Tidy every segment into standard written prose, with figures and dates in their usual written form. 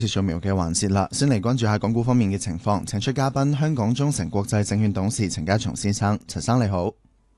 掃描嘅環節啦，先嚟關注下港股方面嘅情況。請出嘉賓，香港中誠國際證券董事陳家松先生。陳生你好。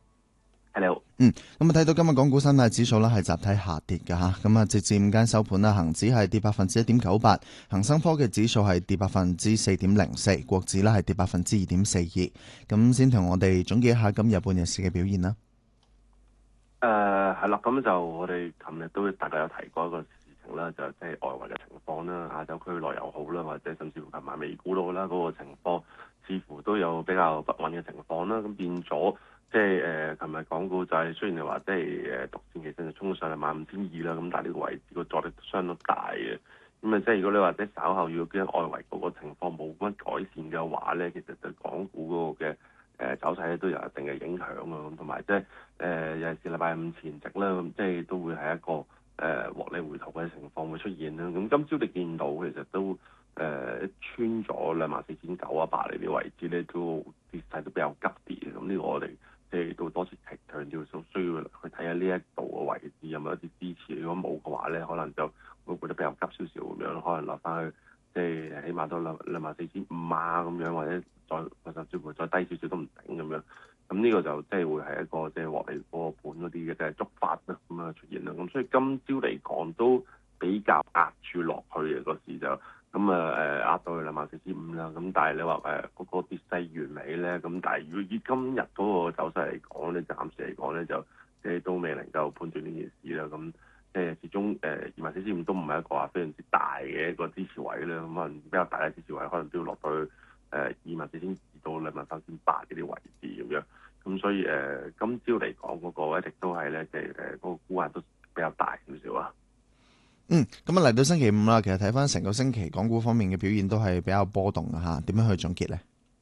Hello。 咁睇到今日港股三大指數啦係集體下跌嘅吓，咁啊直至午間收盤啦，恒指係跌1.98%，恒生科技指數係跌4.04%，國指啦係跌2.42%。咁先同我哋總結一下今日半日市嘅表現啦。 係啦，咁就我哋琴日都大概有提過一個事情啦，就即係外圍嘅情況啦，亞洲區內又好啦，或者甚至乎琴晚美股都好啦，嗰個情況似乎都有比較不穩嘅情況啦，咁變咗即係琴日港股就係雖然你話即係獨佔其實就衝上嚟15200啦，咁但係呢個位置個阻力都相當大嘅，咁啊即係如果你話即係稍後要跟外圍嗰個情況冇乜改善嘅話咧，其實對港股嗰個嘅走勢咧都有一定嘅影響啊，咁同埋即係尤其是禮拜五前夕啦，咁即係都會係一個獲利回吐嘅情況會出現啦。咁今朝你見到其實都穿咗24,900呢啲位置咧，都跌勢都比較急跌嘅。咁呢個我哋即係都多次強調，需要去睇下呢一度嘅位置有冇一啲支持。如果冇嘅話咧，可能就會覺得比較急少少咁樣，可能落翻去即係起碼都24,500啊咁樣，或者甚至乎再低少少都唔頂咁樣。咁呢個就即係會係一個即係獲利嗰個盤嗰啲嘅即係觸發啦，咁啊出現啦。咁所以今朝嚟講都比較壓住落去嘅個市就咁壓到去24,500啦。咁但係你話嗰個跌勢完美咧，咁但係如果以今日嗰個走勢嚟講咧，暫時嚟講咧就即係都未能夠判斷呢件事啦。咁即係始終24,500都唔係一個話非常之大嘅一個支持位啦。咁可能比較大嘅支持位可能都要落到去24,200到23,800嗰啲位置咁樣。咁所以今朝嚟講嗰個一直都係咧，即係嗰個沽壓都比較大少少啊。 咁啊嚟到星期五啦，其實睇翻成個星期港股方面嘅表現都係比較波動嘅吓，點樣去總結咧？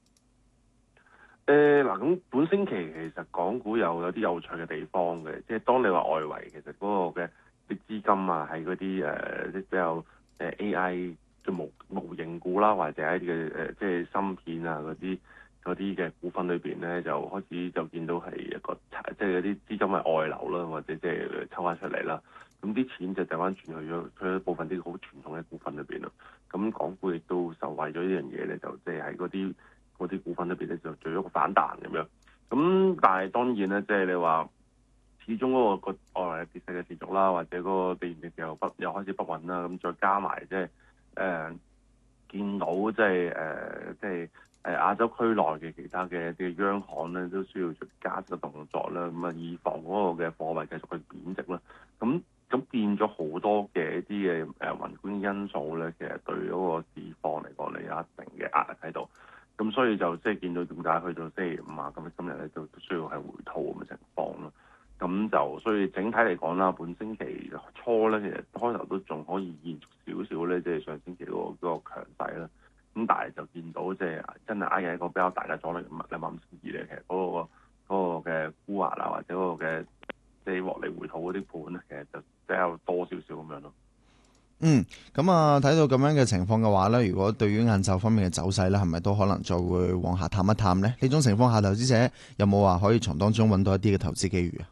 嗱，咁本星期其實港股有啲有趣嘅地方嘅，即係當你話外圍其實嗰個嘅啲資金啊，係嗰啲即比較AI 嘅模型股啦，或者一啲嘅即係芯片啊嗰啲嘅股份裏邊咧，就開始就見到係一個即係有啲資金係外流啦，或者即係抽翻出嚟啦。咁啲錢就掉翻轉去部分啲好傳統嘅股份裏邊咯。咁港股亦都受惠咗呢樣嘢咧，就即係喺嗰啲股份裏邊咧就做咗個反彈咁樣。咁但係當然咧，即係你話始終嗰個外圍跌勢嘅持續啦，或者嗰個地緣政治又開始不穩啦。咁再加埋即係見到即係亞洲區內嘅其他嘅啲央行咧都需要做加息嘅動作啦，咁啊以防嗰個嘅貨幣繼續去貶值啦。咁變咗好多嘅一啲嘅宏觀因素咧，其實對嗰個市況嚟講咧有一定嘅壓力喺度。咁所以就即係見到點解去到星期五啊，咁今日咧都需要係回吐咁嘅情況咯。咁就所以整體嚟講啦，本星期初咧其實開頭都仲可以延續少少咧，即係上星期嗰個強勢啦。咁但係就見到即係真係挨緊一個比較大嘅阻力，25,200咧，其實嗰個嘅沽壓啊，或者嗰個嘅即係獲利回吐嗰啲盤咧，其實就比較多少少咁樣咯。 咁啊睇到咁樣嘅情況嘅話咧，如果對於晏晝方面嘅走勢咧，係咪都可能再會往下探一探呢？呢種情況下，投資者有冇話可以從當中揾到一啲嘅投資機遇啊？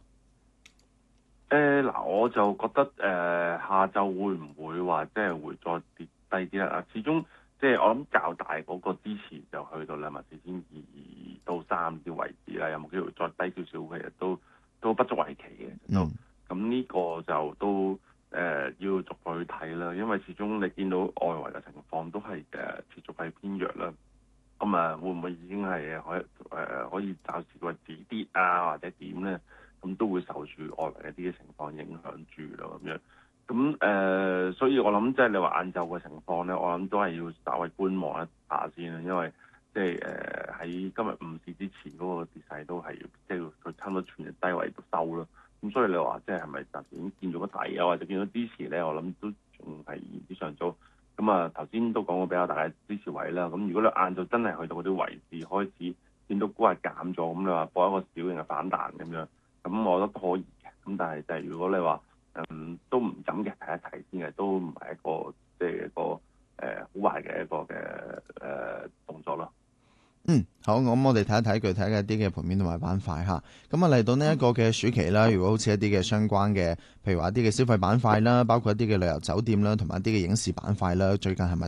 嗱，我就覺得下晝會唔會話即係會再跌低啲啦？始終即係我諗較大嗰個支持就去到24,200到3啲位置啦，有冇機會再低少少？其實都不足為奇嘅。咁呢個就都要逐步去睇啦，因為始終你見到外圍嘅情況都係持續係偏弱啦。咁會唔會已經係可以暫時個止跌啊，或者點咧？咁都會受住外圍一啲嘅情況影響住咯，咁樣。咁所以我諗即係你話晏晝嘅情況咧，我諗都係要稍微觀望一下先啦，因為即係喺今日午市之前嗰個跌勢都係即係佢差唔多全日低位都收咯。咁所以你話即係咪暫時已經見咗個底啊，或者見到支持咧？我諗都仲係言之尚早。咁啊頭先都講過比較大嘅支持位啦。咁如果你晏晝真係去到嗰啲位置開始見到股價減咗，咁你話播一個小型嘅反彈咁樣。咁我覺得都可以嘅，咁但係就係如果你話都唔敢嘅，睇一睇先嘅，都唔係一個即係一個好壞嘅一個嘅動作咯。 好，咁我哋睇一睇具體嘅一啲嘅盤面同埋板塊嚇。咁啊嚟到呢一個嘅暑期啦，如果好似一啲嘅相關嘅，譬如話一啲嘅消費板塊啦，包括一啲嘅旅遊酒店啦，同埋一啲嘅影視板塊啦，最近係咪